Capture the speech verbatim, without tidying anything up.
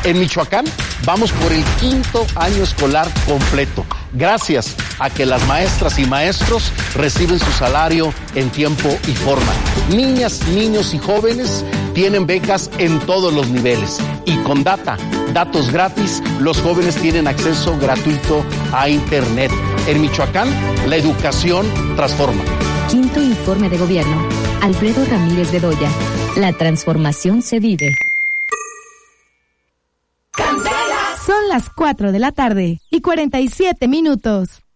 En Michoacán vamos por el quinto año escolar completo, gracias a que las maestras y maestros reciben su salario en tiempo y forma. Niñas, niños y jóvenes tienen becas en todos los niveles. Y con Data, datos gratis, los jóvenes tienen acceso gratuito a Internet. En Michoacán, la educación transforma. Quinto informe de gobierno. Alfredo Ramírez Bedoya. La transformación se vive. Son las cuatro de la tarde y cuarenta y siete minutos.